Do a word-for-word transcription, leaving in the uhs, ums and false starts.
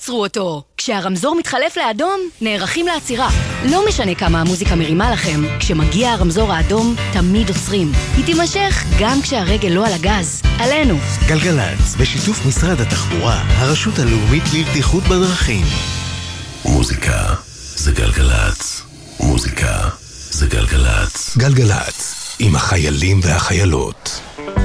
תעצרו אותו. כשהרמזור מתחלף לאדום, נערכים לעצירה. לא משנה כמה המוזיקה מרימה לכם, כשמגיע הרמזור האדום, תמיד עוצרים. היא תימשך גם כשהרגל לא על הגז. עלינו. גלגלץ, בשיתוף משרד התחבורה, הרשות הלאומית לבטיחות בדרכים. מוזיקה זה גלגלץ. מוזיקה זה גלגלץ. גלגלץ, עם החיילים והחיילות.